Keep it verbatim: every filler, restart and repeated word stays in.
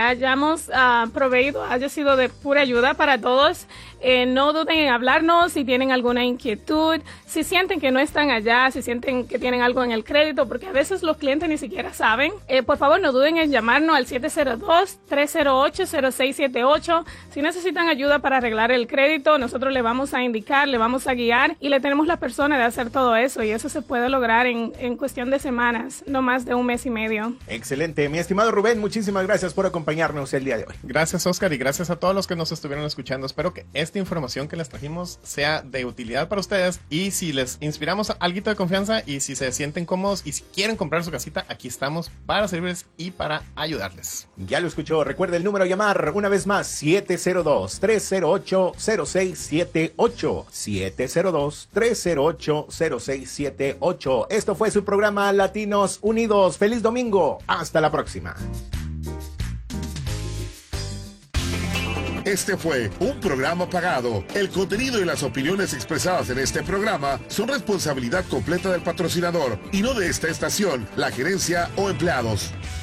hayamos uh, proveído haya sido de pura ayuda para todos. Eh, no duden en hablarnos si tienen alguna inquietud, si sienten que no están allá, si sienten que tienen algo en el crédito, porque a veces los clientes ni siquiera saben. Eh, por favor, no duden en llamarnos al siete cero dos, tres cero ocho, cero seis siete ocho. Si necesitan ayuda para arreglar el crédito, nosotros le vamos a indicar, le vamos a guiar y le tenemos la persona de hacer todo eso. Y eso se puede lograr en, en cuestión de semanas, no más de un mes y medio. Excelente. Mi estimado Rubén, muchísimas gracias por acompañarnos el día de hoy. Gracias, Oscar, y gracias a todos los que nos estuvieron escuchando. Espero que esta información que les trajimos sea de utilidad para ustedes, y si les inspiramos algo de confianza y si se sienten cómodos y si quieren comprar su casita, aquí estamos para servirles y para ayudarles. Ya lo escuchó. Recuerda el número a llamar una vez más: siete cero dos, tres cero ocho, cero seis siete ocho, siete cero dos, tres cero ocho, cero seis siete ocho. Esto fue su programa Latinos Unidos. Feliz domingo. Hasta la próxima. Este fue un programa pagado. El contenido y las opiniones expresadas en este programa son responsabilidad completa del patrocinador y no de esta estación, la gerencia o empleados.